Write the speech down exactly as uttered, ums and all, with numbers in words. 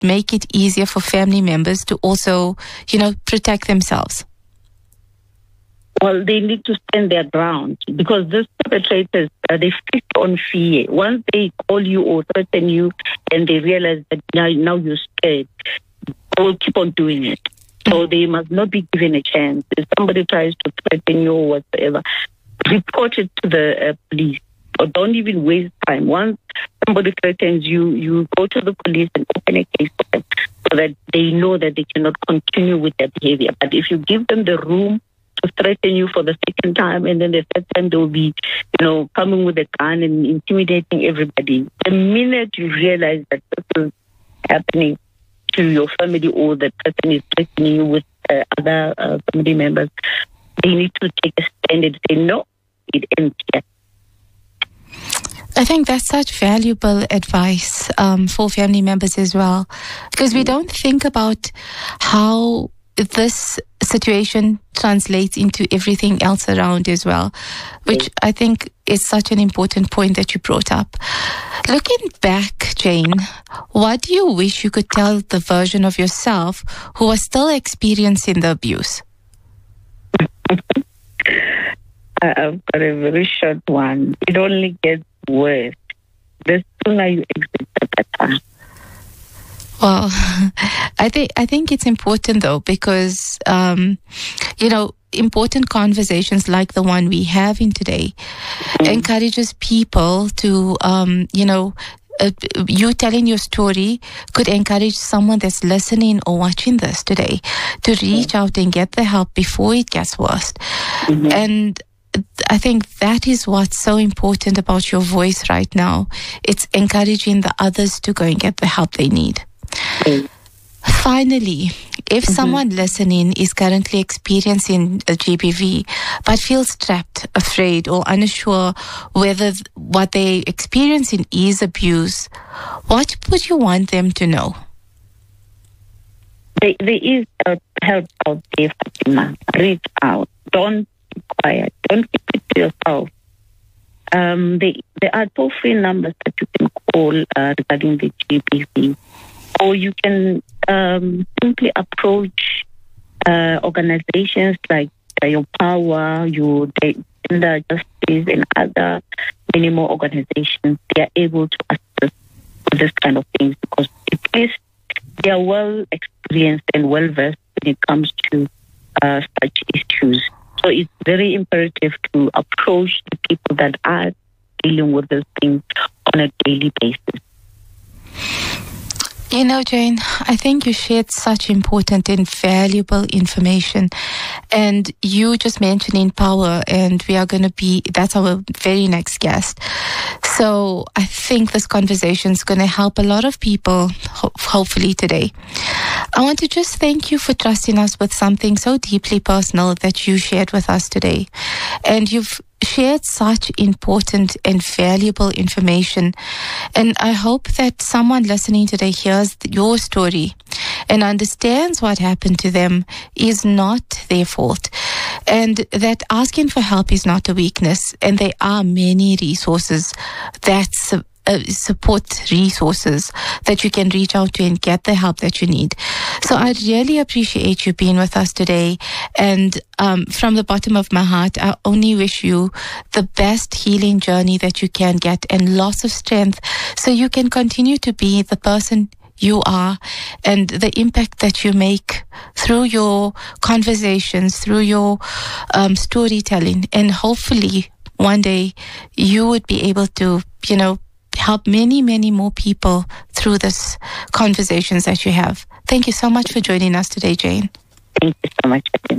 make it easier for family members to also, you know, protect themselves? Well, they need to stand their ground because these perpetrators, uh, they feast on fear. Once they call you or threaten you and they realize that now, now you're scared, they will keep on doing it. So they must not be given a chance. If somebody tries to threaten you or whatsoever, report it to the uh, police. Or don't even waste time. Once somebody threatens you, you go to the police and open a case for them so that they know that they cannot continue with their behavior. But if you give them the room to threaten you for the second time, and then the third time they will be, you know, coming with a gun and intimidating everybody. The minute you realize that this is happening to your family or the person is threatening you with uh, other uh, family members, they need to take a stand and say, no, it ends here. I think that's such valuable advice um, for family members as well, because we don't think about how this situation translates into everything else around as well, which I think is such an important point that you brought up. Looking back, Jane, what do you wish you could tell the version of yourself who was still experiencing the abuse? I've got a very short one. It only gets worse. The sooner you exit, the better. Well, I think I think it's important though, because um, you know, important conversations like the one we have in today mm-hmm. encourages people to um, you know. Uh, you telling your story could encourage someone that's listening or watching this today to reach mm-hmm. out and get the help before it gets worse. Mm-hmm. And I think that is what's so important about your voice right now. It's encouraging the others to go and get the help they need. Mm-hmm. Finally, if mm-hmm. someone listening is currently experiencing a G B V but feels trapped, afraid, or unsure whether what they're experiencing is abuse, what would you want them to know? There, there is uh, help out there, Fatima. Reach out. Don't keep quiet. Don't keep it to yourself. Um, they, there are toll-free numbers that you can call uh, regarding the G B V. Or you can um, simply approach uh, organizations like uh, Your Power, Your Gender Justice, and other many more organizations. They are able to assist with this kind of things because at least they are well experienced and well versed when it comes to uh, such issues. So it's very imperative to approach the people that are dealing with these things on a daily basis. You know, Jane, I think you shared such important and valuable information. And you just mentioning Power, and we are going to be, that's our very next guest. So I think this conversation is going to help a lot of people, ho- hopefully today. I want to just thank you for trusting us with something so deeply personal that you shared with us today. And you've shared such important and valuable information. And I hope that someone listening today hears your story and understands what happened to them is not their fault. And that asking for help is not a weakness. And there are many resources that Uh, support resources that you can reach out to and get the help that you need. So I really appreciate you being with us today. And um, from the bottom of my heart, I only wish you the best healing journey that you can get and lots of strength so you can continue to be the person you are and the impact that you make through your conversations, through your um, storytelling. And hopefully one day you would be able to, you know, help many, many more people through this conversations that you have. Thank you so much for joining us today, Jane. Thank you so much.